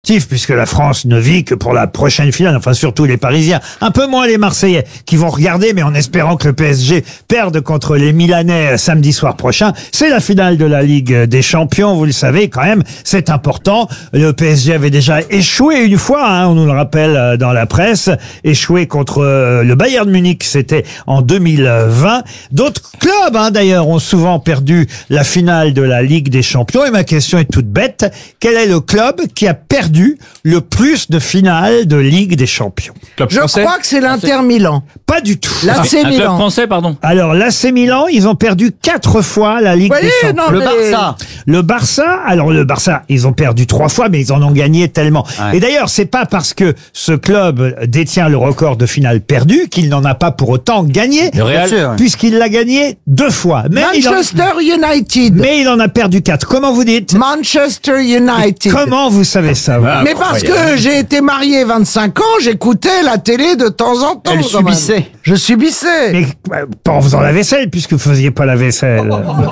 Puisque la France ne vit que pour la prochaine finale, enfin surtout les Parisiens, un peu moins les Marseillais qui vont regarder, mais en espérant que le PSG perde contre les Milanais samedi soir prochain. C'est la finale de la Ligue des Champions, vous le savez quand même, c'est important. Le PSG avait déjà échoué une fois, on nous le rappelle dans la presse, échoué contre le Bayern de Munich, c'était en 2020. D'autres clubs d'ailleurs ont souvent perdu la finale de la Ligue des Champions, et ma question est toute bête, quel est le club qui a perdu le plus de finales de Ligue des Champions? Je crois que c'est l'Inter Milan. Pas du tout. L'AC Un club Milan. français, pardon. Alors, l'AC Milan, ils ont perdu 4 fois la Ligue des Champions. Non, Le mais- Barça. Le Barça, ils ont perdu 3 fois, mais ils en ont gagné tellement. Ouais. Et d'ailleurs, c'est pas parce que ce club détient le record de finales perdues qu'il n'en a pas pour autant gagné, Le Real. Bien sûr. puisqu'il l'a gagné 2 fois. Mais Manchester United. il en a perdu 4. Comment vous dites? Manchester United. Comment vous savez ça? vous Mais parce que j'ai été marié 25 ans, j'écoutais la télé de temps en temps. Elle quand même. subissait. Je subissais. Mais pas en faisant la vaisselle, puisque vous faisiez pas la vaisselle.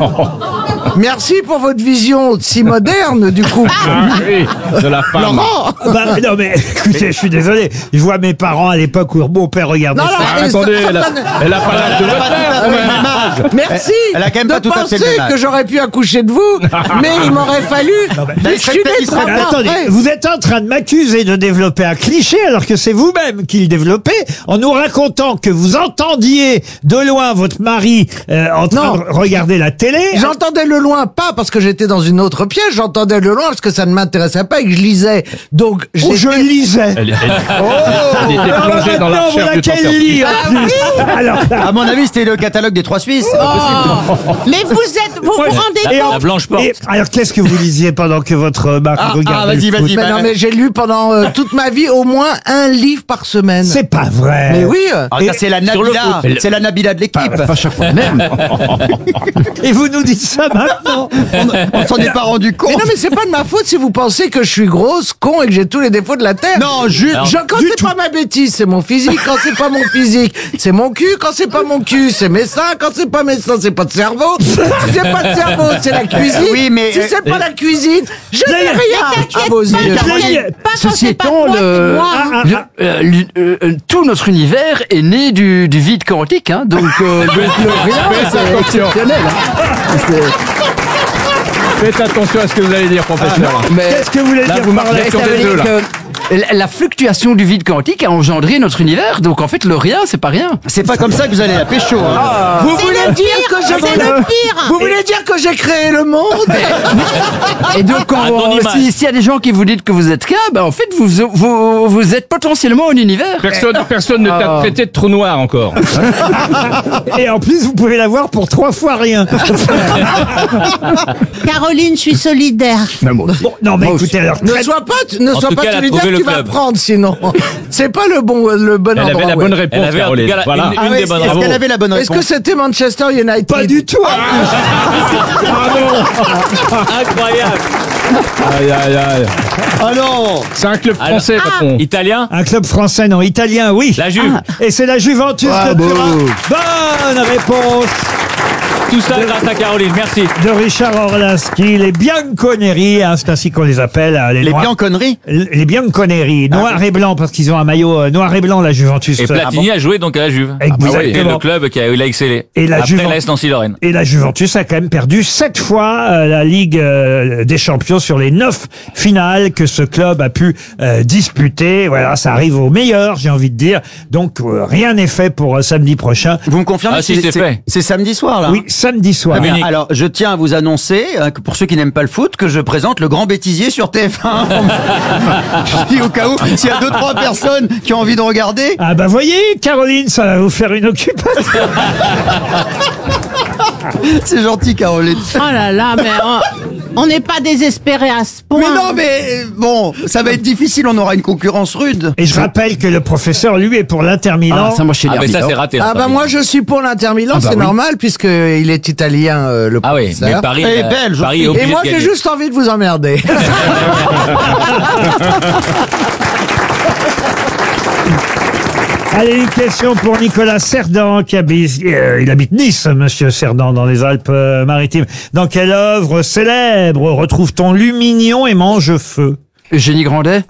Merci pour votre vision si moderne du couple. Oui, de la femme. Laurent. Non mais écoutez, je suis désolé. Je vois mes parents à l'époque où mon père regardait Non, ça. non, Ah, attendez, elle a pas l'âge de votre père, quand même. Merci Elle a quand même pas de tout à fait le penser même âge. que j'aurais pu accoucher de vous, mais il m'aurait fallu musculer Mais 30 ans attendez, après. vous êtes en train de m'accuser de développer un cliché alors que c'est vous-même qui le développez en nous racontant que vous entendiez de loin votre mari en train Non. de regarder la télé. J'entendais le loin, pas parce que j'étais dans une autre pièce, j'entendais le loin parce que ça ne m'intéressait pas et que je lisais. Donc, Oh, je lisais. Elle était plongée dans la Maintenant, recherche voilà du qu'elle temps lit en plus. Alors là, À mon avis, c'était le catalogue des 3 Suisses. Mais vous moi, rendez et compte? La blanche porte. et alors qu'est-ce que vous lisiez pendant que votre mari regardait le foot? Mais non, mais j'ai lu pendant toute ma vie au moins un livre par semaine. C'est pas vrai. Mais oui. Ah, ça, c'est la sur le Nabila. foot. C'est la Nabila de l'équipe. Pas chaque fois. Et vous nous dites ça maintenant? On s'en est pas rendu compte. Mais non, mais c'est pas de ma faute si vous pensez que je suis grosse, con et que j'ai tous les défauts de la terre. Non, juste. Quand c'est pas ma bêtise, c'est mon physique. Quand c'est pas mon physique, c'est mon cul. Quand c'est pas mon cul, c'est mes seins. Quand c'est pas mes seins, c'est pas de cerveau. Si c'est pas de cerveau, c'est la cuisine. Oui, mais, si c'est pas la cuisine, je n'ai rien à vos T'inquiète yeux. pas, Caroline, pas quand ceci c'est pas étant, moi, c'est moi. tout notre univers est né du vide quantique, donc le rien, c'est exceptionnel. Faites attention à ce que vous allez dire, professeur. Mais Qu'est-ce que vous voulez Là, dire vous par là? marquez sur ça veut des dire œufs, là. que la fluctuation du vide quantique a engendré notre univers, donc en fait le rien, c'est pas rien. C'est pas comme ça que vous allez la pécho. Hein. Vous C'est voulez le dire pire, que c'est le pire. Vous voulez dire que j'ai créé le monde? Et donc quand Anonymat. s'il y a des gens qui vous disent que vous êtes qu'un, ben en fait vous êtes potentiellement un univers. Personne ne t'a traité de trou noir encore. Et en plus, vous pouvez l'avoir pour 3 fois rien. Caroline, je suis solidaire. Bon, non, mais écoutez, alors, Ne sois pas, En tout cas, elle a solidaire, trouvé le tu vas club. prendre sinon. C'est pas le bon Elle endroit. avait la bonne ouais. réponse, Elle avait en tout Caroline. cas Voilà. une Ah ouais, des bonnes est-ce réponses. qu'elle avait la bonne Est-ce réponse? que c'était Manchester United? pas du tout. Incroyable. Aïe, aïe, aïe. Ah non. C'est un club français, patron. Italien. Un club français, non, italien, oui. La Juve. Et c'est la Juventus de Turin. Bonne réponse Tout ça grâce à Caroline. Merci. de Richard Orlinski. Les Bianconeri, c'est ainsi qu'on les appelle. Les Noirs- Bianconneries. Les Bianconeri, noir et blanc, parce qu'ils ont un maillot noir et blanc, la Juventus. Et Platini a joué donc à la Juve. Exactement. Et le club qui a excellé. Et la Après Juve- l'AS Nancy-Lorraine. Et la Juventus a quand même perdu 7 fois la Ligue des Champions sur les 9 finales que ce club a pu disputer. Voilà, ça arrive aux meilleurs, j'ai envie de dire. Donc rien n'est fait pour samedi prochain. Vous me confirmez Ah, si, que c'est fait. c'est samedi soir, là? Oui, samedi soir. Ah, Dominique. Alors, je tiens à vous annoncer, que pour ceux qui n'aiment pas le foot, que je présente le Grand Bêtisier sur TF1. Je dis au cas où, s'il y a 2-3 personnes qui ont envie de regarder. Ah bah voyez, Caroline, ça va vous faire une occupation. C'est gentil, Caroline. Oh là là, mais on n'est pas désespéré à ce point. Mais non, mais bon, ça va être difficile, on aura une concurrence rude. Et je rappelle que le professeur, lui, est pour l'Inter Milan. Ah, ça moi je suis Ah, mais ça, nerveux. c'est raté. Ah bah moi je suis pour l'Inter Milan, c'est normal puisqu'il est italien le Ah oui, professeur. mais Paris. Et belge Paris est aussi. obligé Et moi de j'ai gagner. juste envie de vous emmerder. Allez, une question pour Nicolas Cerdan, qui habite, il habite Nice, monsieur Cerdan, dans les Alpes-Maritimes. Dans quelle œuvre célèbre retrouve-t-on Lumignon et Mangefeu? Eugénie Grandet.